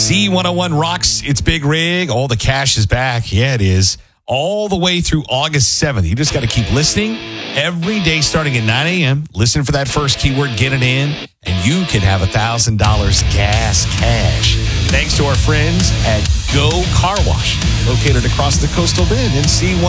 C101 rocks its big rig. All the cash is back. Yeah, it is. All the way through August 7th. You just got to keep listening every day starting at 9 a.m. Listen for that first keyword, get it in, and you could have $1,000 gas cash. Thanks to our friends at Go Car Wash, located across the coastal bend in C101.